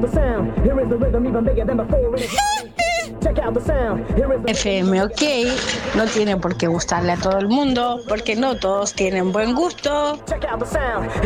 FM, ok, no tiene por qué gustarle a todo el mundo, porque no todos tienen buen gusto.